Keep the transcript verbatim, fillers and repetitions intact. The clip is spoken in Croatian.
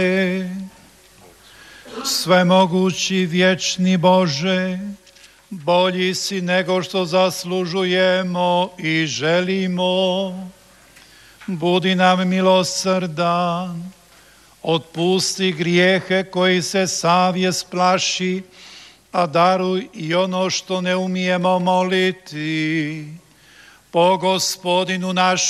Svemogući vječni Bože, bolji si nego što zaslužujemo i želimo. Budi nam milosrdan, otpusti grijehe koji se savjest plaši, a daruj i ono što ne umijemo moliti. Po Gospodinu našem